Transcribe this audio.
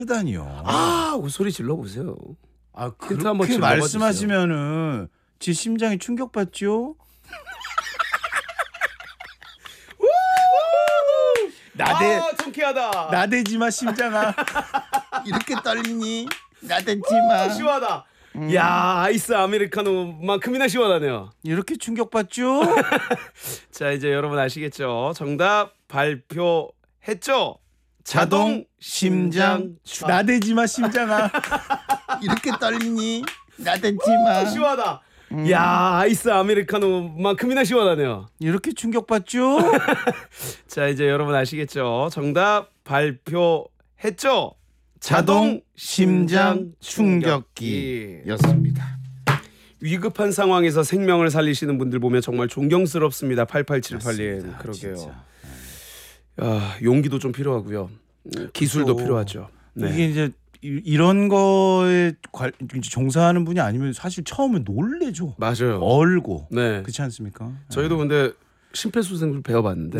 다니요. 소리 질러 보세요. 힌트 한번 그렇게 좀 말씀하시면은 제 심장이 충격받죠? 통쾌하다. 나대지 마 심장아. 이렇게 떨리니? 나대지 마. 시원하다. 야, 아이스 아메리카노만큼이나 시원하네요. 이렇게 충격받죠? 자, 이제 여러분 아시겠죠? 정답 발표했죠? 자동 심장 나대지 마 심장아. 이렇게 떨리니? 나대지 마. 시원하다. 야, 아이스 아메리카노만큼이나 시원하네요. 이렇게 충격받죠? 자, 이제 여러분 아시겠죠? 정답 발표했죠? 자동 심장 충격기였습니다. 위급한 상황에서 생명을 살리시는 분들 보면 정말 존경스럽습니다. 8878님. 그러게요. 진짜. 용기도 좀 필요하고요. 기술도 그렇죠. 필요하죠. 네. 이게 이제 이런 거에 종사하는 분이 아니면 사실 처음에 놀래죠. 맞아요. 얼고. 네. 그렇지 않습니까? 저희도 근데 심폐소생술 배워봤는데